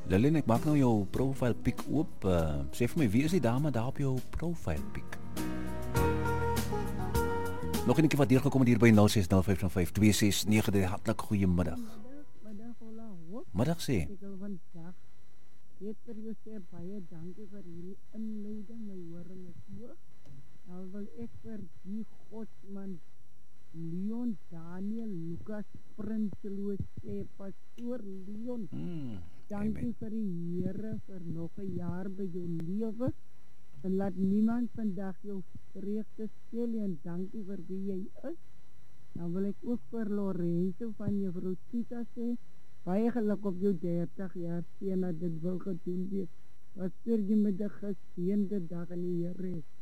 Lillian, ek maak nou jou profielpiek oop. Sê vir my, wie is die dame daar op jou profielpiek? Nog 'n keer wat deurgekom het hier by 0605252693. Hartlik goeiemiddag. Middag, hola, hoop. Middag sê. Ek wil vandag net vir jou sê baie dankie vir hierdie inleiding. My horing is hoog. Nou wil ek vir die godsman Leon Daniel Lucas Prinsloo sê, pastoor Leon, dankie vir die Here vir nog 'n jaar by jou lewe. En laat niemand vandag jou vreugde steel en dankie vir wie jy is. Nou wil ek ook vir Lorenzo van juffrou Tita sê, baie geluk op jou 30 jaar seun dat dit wil gedoen wees. Wat stuur jy met 'n geseënde dag in die Here.